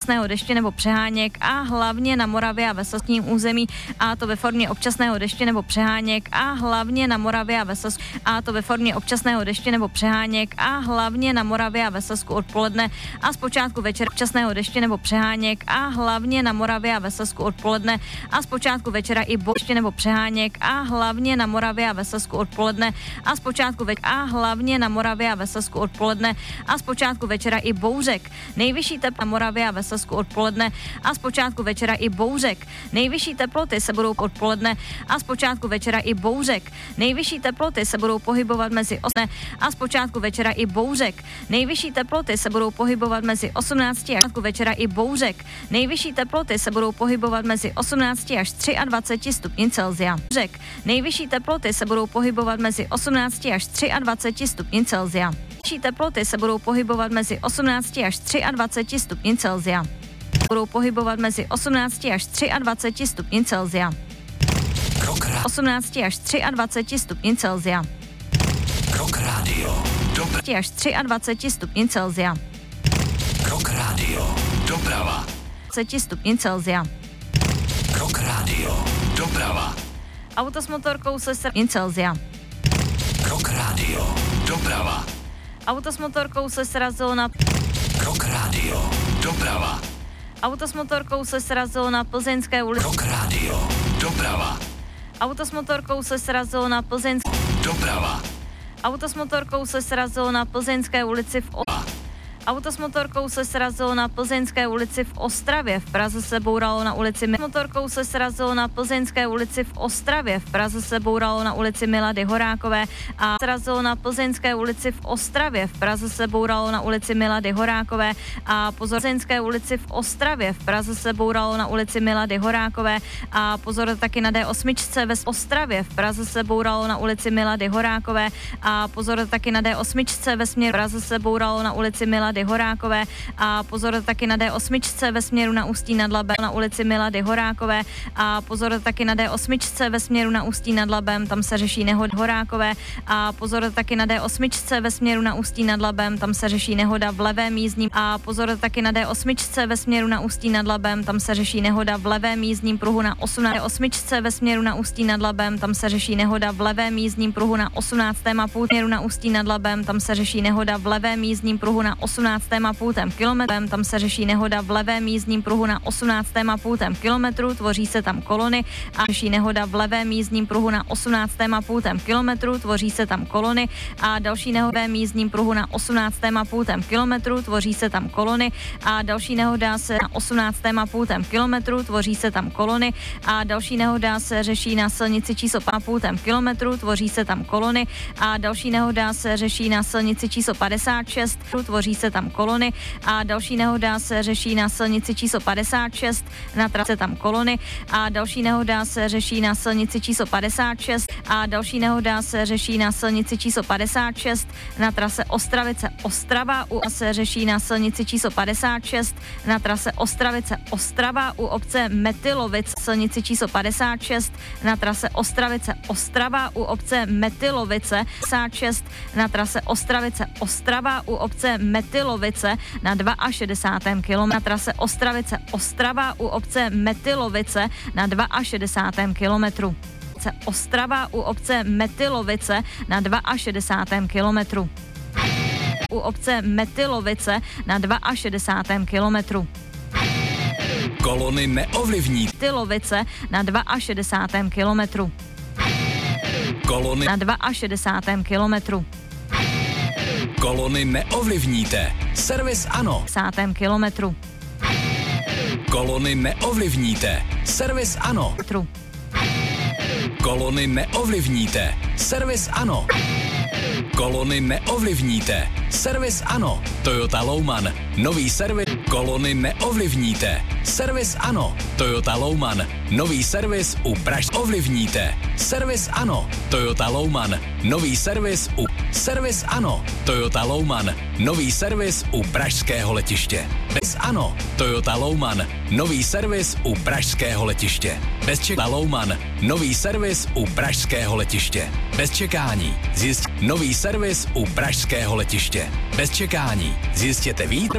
občasného deště nebo přeháněk a hlavně na Moravě a ve slezském území, a to ve formě občasného deště nebo přeháněk a hlavně na Moravě a ve Slezsku, a to ve formě občasného deště nebo přeháněk a hlavně na Moravě a ve Slezsku odpoledne a zpočátku večera občasného deště nebo přeháněk a hlavně na Moravě a ve Slezsku odpoledne a zpočátku večera i deště nebo přeháněk a hlavně na Moravě a ve Slezsku odpoledne a zpočátku večera a hlavně na Moravě a ve Slezsku odpoledne a zpočátku večera i bouřek. Nejvyšší teplo na Moravě a ve Slezsku odpoledne a zpočátku večera i bouřek. Nejvyšší teploty se budou odpoledne a zpočátku večera i bouřek. Nejvyšší teploty se budou pohybovat mezi 8 a zpočátku večera i bouřek. Nejvyšší teploty se budou pohybovat mezi 18 a večera i bouřek. Nejvyšší teploty se budou pohybovat mezi 18 až 23 stupni Celsia. Bouřek. Nejvyšší teploty se budou pohybovat mezi 18 až 23 stupni Celsia. Nejvyšší teploty se budou pohybovat mezi 18 až 23 stupni Celsia. Budou pohybovat mezi 18 až 23 stupni Celsia. 18 až 23 stupni Celsia. Rock Radio. Až 23 stupni Celsia. Rock Radio. Doprava. 20 stupni Celsia. Rock Radio. Doprava. Auto s motorkou se stupni Celsia. Rock Radio. Doprava. Auto s motorkou se srazilo na Rock Radio. Doprava. Auto s motorkou se srazilo na Plzeňské ulici. Rock Radio. Doprava. Auto s motorkou se srazilo na Plzeňské. Doprava. Auto s motorkou se srazilo na Plzeňské ulici v Auto s motorkou se srazilo na Plzeňské ulici v Ostravě. V Praze se bouralo na ulici motorkou se srazilo na Plzeňské ulici v Ostravě. V Praze se bouralo na ulici Milady Horákové a srazilo na Plzeňské ulici v Ostravě. V Praze se bouralo na ulici Milady Horákové a pozor Plzeňské ulici v Ostravě. V Praze se bouralo na ulici Milady Horákové a pozor taky na D8 ve Ostravě. V Praze se bouralo na ulici Milady Horákové a pozor taky na D8 ve směru Praze se bouralo na ulici Milady Horákové a pozor taky na D8 ve směru na Ústí nad Labem na ulici Milady Horákové a pozor taky na D8 ve směru na Ústí nad Labem, tam se řeší nehoda Horákové a pozor taky na D8 ve směru na Ústí nad Labem, tam se řeší nehoda v levém jízdním a pozor taky na D8 ve směru na Ústí nad Labem, tam se řeší nehoda v levém jízdním pruhu na 18. D8 ve směru na Ústí nad Labem, tam se řeší nehoda v levém jízdním pruhu na 18,5 směru na Ústí nad Labem, tam se řeší nehoda v levém jízdním pruhu na 18,5 kilometrem, tam se řeší nehoda v levém jízdním pruhu na 18,5 kilometru, tvoří se tam kolony a řeší nehoda v levém jízdním pruhu na 18,5 kilometru, tvoří se tam kolony a další nehoda v jízdním pruhu na 18,5 kilometru, tvoří se tam kolony a další nehoda se na 18,5 kilometru, tvoří se tam kolony a další nehoda se řeší na silnici číslo 5,5 kilometru, tvoří se tam kolony a další nehoda se řeší na silnici číslo 56, tvoří se tam kolony a další nehoda se řeší na silnici číslo 56, na trase tam kolony a další nehoda se řeší na silnici číslo 56 a další nehoda se řeší na silnici číslo 56 na trase Ostravice Ostrava u se řeší na silnici číslo 56 na trase Ostravice Ostrava u obce Metylovic silnici číslo 56 na trase Ostravice Ostrava u obce Metylovice 56 na trase Ostravice Ostrava u obce Metylovice na 62. kilometru na trase Ostravice Ostrava u obce Metylovice na 62. kilometru. Ostrava u obce Metylovice na 62. kilometru. U obce Metylovice na 62. kilometru. Kolony neovlivní. Metylovice na 62. kilometru. Kolony na 62. kilometru. Kolony neovlivníte. Servis ano. 10. kilometru. Kolony neovlivníte. Servis ano. Kolony neovlivníte. Servis ano. Kolony neovlivníte. Servis ano. Toyota Louman. Nový servis. Kolony neovlivníte. Servis ano. Toyota Louman. Nový servis u ovlivníte. Servis ano. Toyota Louman. Nový servis u Servis ano. Toyota Louman. Nový servis u pražského letiště. Bez ano. Toyota Louman. Nový servis u pražského letiště. Bez Louman. Nový servis u pražského letiště. Bez čekání. Zjist nový servis u pražského letiště. Bez čekání. Zjistěte víc.